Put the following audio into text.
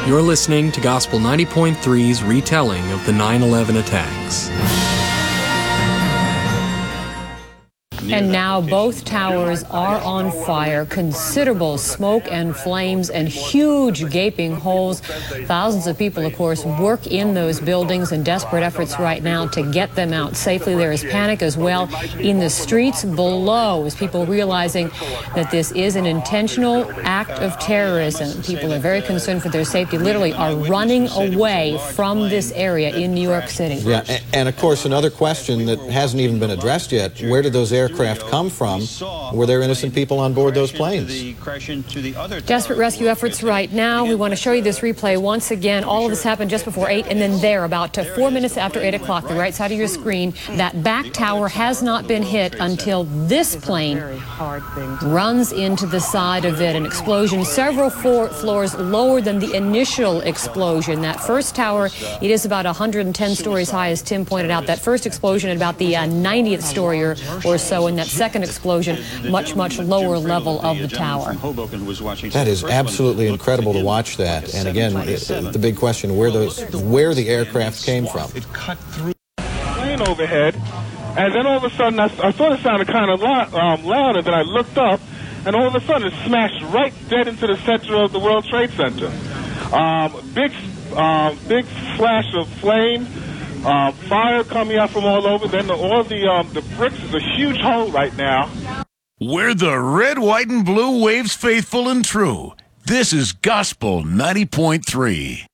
You're listening to Gospel 90.3's retelling of the 9/11 attacks. And now both towers are on fire. Considerable smoke and flames and huge gaping holes. Thousands of people, of course, work in those buildings in desperate efforts right now to get them out safely. There is panic as well in the streets below as people realizing that this is an intentional act of terrorism. People are very concerned for their safety, literally are running away from this area in New York City. Yeah, and of course, another question that hasn't even been addressed yet, where did those aircraft come from? Were there innocent people on board those planes? Desperate rescue efforts right now. We want to show you this replay once again. All of this happened just before 8, and then there, about 4 minutes after 8 o'clock, the right side of your screen, that back tower has not been hit until this plane runs into the side of it. An explosion several floors lower than the initial explosion. That first tower, it is about 110 stories high, as Tim pointed out. That first explosion at about the 90th story or so, and that second explosion much lower level of the tower. That is absolutely incredible to watch that. And again, the big question, where the aircraft came from. It cut through plane overhead, and then all of a sudden I thought it sounded kind of loud, and then I looked up, and all of a sudden it smashed right dead into the center of the World Trade Center. Big flash of flame. Fire coming out from all over. Then all the bricks is a huge hole right now. We're the red, white, and blue waves faithful and true. This is Gospel 90.3.